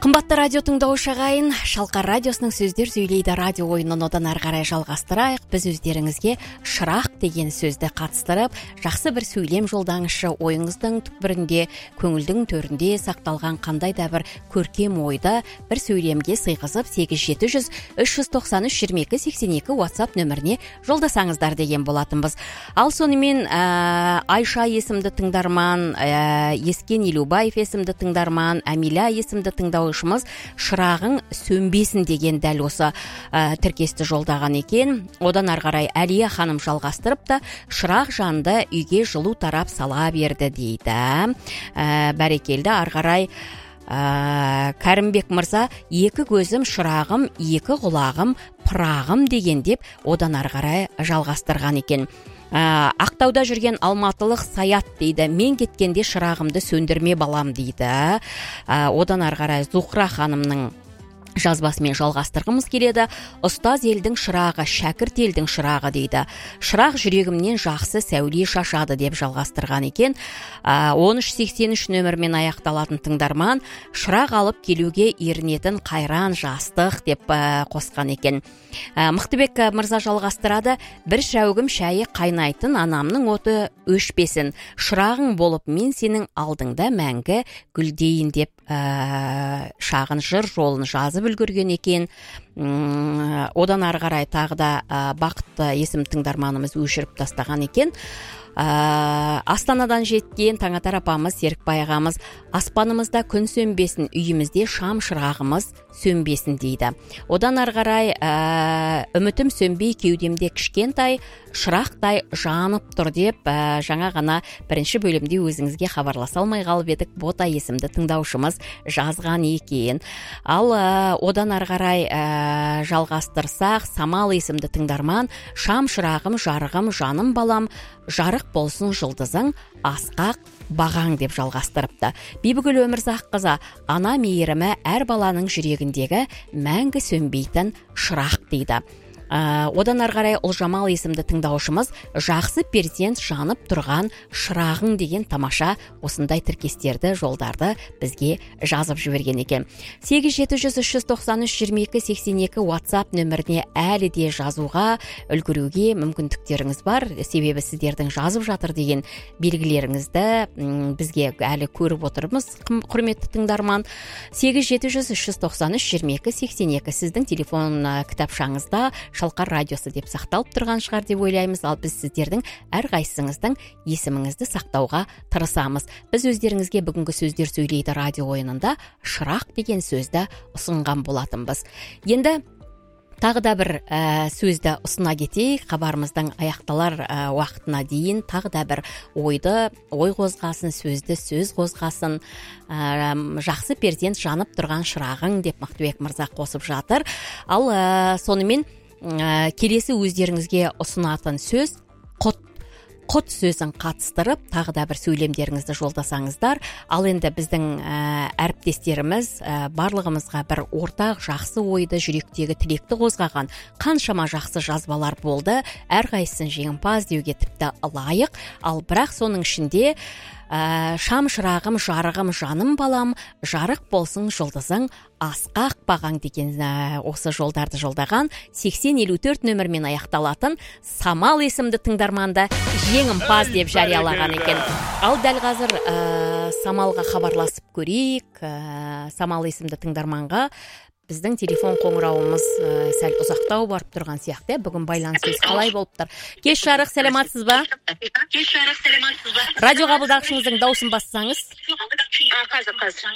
Қымбатты радио тыңдаушы ағайын, Шалқар радиосының сөздер сөйлейді радио ойынын одан ары қарай жалғастырайық. Біз өздеріңізге шырақ деген сөзді қатыстырып, жақсы бір сөйлем жолдаңызшы. Ойыңыздың түкпірінде, көңілдің төрінде сақталған қандай да бір көркем ойды бір сөйлемге сыйғызып 8700-393-2282 WhatsApp нөміріне жолдасаңыздар деген болатынбыз. Ал сонымен Айша есімді тыңдарман, Ескен Елубаев есімді тыңдарман, Амиля есімді тыңдау шырағың сөнбесін деген дәл осы тіркесті жолдаған екен. Одан ары қарай Әлия ханым жалғастырып та шырақ жанды үйге жылу тарап сала берді дейді. Бәрекелді. Ары қарай Кәрімбек мырза екі көзім шырағым, екі құлағым пырағым деген деп одан ары қарай жалғастырған екен. Ақтауда жүрген алматылық Саят дейді, мен кеткенде шырағымды сөндірме балам дейді. Одан ары қарай Зухра ханымның жазбасымен жалғастырғымыз келеді. Ұстаз елдің шырағы, шәкірт елдің шырағы дейді. Шырақ жүрегімнен жақсы сәуле шашады деп жалғастырған екен. 1383 нөмірмен аяқталатын тыңдарман шырақ алып келуге ерінетін қайран жастық деп қосқан екен. Мықтыбек мырза жалғастырады. Бір шәугім шәйі қайнайтын анамның оты өшпесін. Шырағың болып мен сенің алдыңда мәңгі гүлдейін деп шағын жыр жолын жазып үлгерген екен. Одан ары қарай тағы да бақытты есім тыңдарманымыз өшіріп тастаған екен. Астанадан жеткен Таңатар апамыз, Серікбай ағамыз, аспанымызда күн сөнбесін, үйімізде шам шырағымыз сөнбесін дейді. Одан ары қарай үмітім сөнбей кеудемде кішкентай шырақтай жанып тұр деп жаңа ғана бірінші бөлімде өзіңізге хабарласа алмай қалып едік. Бота есімді тыңдаушымыз жазған екен. Ал одан ары қарай жалғастырсақ, Самал есімді тыңдарман шам шырағым, жарығым, жаным балам, жарық болсын жұлдызың, асқақ бағаң деп жалғастырыпты. Бибігүл Өмірзаққызы, ана мейірімі әр баланың жүрегіндегі мәңгі сөнбейтін шырақ дейді. Одан ары қарай Ұлжамал есімді тыңдаушымыз жақсы перзент жанып тұрған шырағың деген тамаша осындай тіркестерді жолдарды бізге жазып жіберген екен. 8700-393-2282 WhatsApp нөміріне әлі де жазуға үлгіруге мүмкіндіктеріңіз бар. Себебі сіздердің жазып жатыр деген белгілеріңізді бізге әлі көріп отырмыз, құрметті тыңдарман. 8700-393-2282 сіздің телефон кітапшаңызда Шалқар радиосы деп сақталып тұрған шығар деп ойлаймыз. Ал біз сіздердің әрқайсыңыздың есіміңізді сақтауға тырысамыз. Біз өздеріңізге бүгінгі сөздер сөйлейді радио ойынында шырақ деген сөзді ұсынған болатынбыз. Енді тағы да бір сөзді ұсына кетейік. Хабарымыздың аяқталар уақытына дейін тағы да бір ой қозғасын, сөзді сөз қозғасын. Жақсы перзент жанып тұрған шырағың деп Мақтыбек мырза қосып жатыр. Ал сонымен келесі өздеріңізге ұсынатын сөз құт сөзін қатыстырып, тағы да бір сөйлемдеріңізді жолдасаңыздар. Ал енді біздің әріптестеріміз барлығымызға бір ортақ жақсы ойды, жүректегі тілекті қозғаған қаншама жақсы жазбалар болды. Әрқайсысын жеңімпаз деуге тіпті лайық. Ал бірақ соның ішінде шам шырағым, жарығым, жаным балам, жарық болсын жұлдызың, асқақ бағаң деген осы жолдарды жолдаған 8054 нөмірмен аяқталатын Самал есімді тыңдарманды жеңімпаз деп жариялаған екен. Ал дәл қазір Самалға хабарласып көрейік. Самал есімді тыңдарманға біздің телефон қоңырауымыз сәл ұзақтау барып тұрған сияқты. Бүгін байланысымыз қалай болып тұр? Кеш жарық, сәлематсыз ба? Радио қабылдағышыңыздың дауысын бассаңыз. Қазір.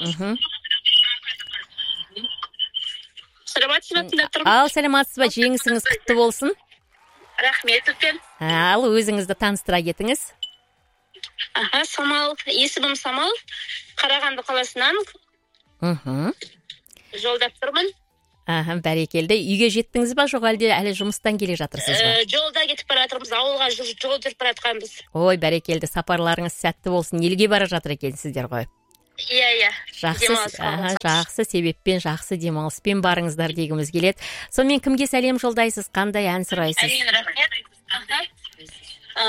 Ал сәлематсыз ба? Жеңісіңіз құтты болсын. Рахмет үлкен. Ал өзіңізді таныстыра кетіңіз. Самал, есімім Самал. Қарағанды қаласынан. Жолдап тұрмын. Бәрекелді. Үйге жеттіңіз ба, жоқ әлі жұмыстан келе жатырсыз ба? Жолда кетіп бара жатырмыз, ауылға жол жүріп бара жатқанбыз. Ой, бәрекелді. Сапарларыңыз сәтті болсын. Елге бара жатыр екенсіздер ғой. Иә. Жақсы себеппен, жақсы демалыспен барыңыздар дегіміз келеді. Сонымен кімге сәлем жолдайсыз? Қандай ән сұрайсыз? Әмин, рахмет.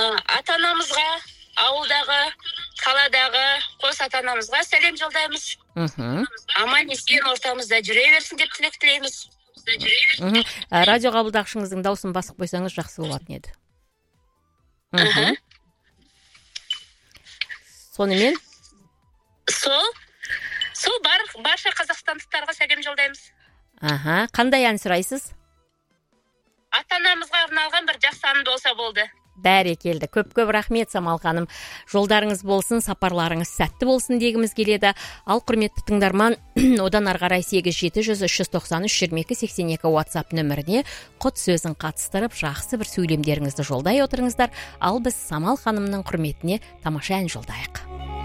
Ата-анамызға, ауылдағы, қаладағы қос ата-анамызға сәлем жолдаймыз. Аман есен ортамызда жүре берсін деп тілек тілейміз. Радио қабылдағышыңыздың дауысын басып қойсаңыз жақсы болатын еді. Сонымен? Сол барша қазақстандықтарға сәлем жолдаймыз. Қандай ән сұрайсыз? Ата-анамызға арналған бір жақсы ән болса болды. Бәрекелді. Көп рахмет, Самал ханым. Жолдарыңыз болсын, сапарларыңыз сәтті болсын дегіміз келеді. Ал құрметті тыңдарман, одан ары қарай 8700-393-2282 WhatsApp нөміріне құт сөзін қатыстырып, жақсы бір сөйлемдеріңізді жолдай отырыңыздар. Ал біз Самал ханымның құрметіне тамаша ән жолдайық.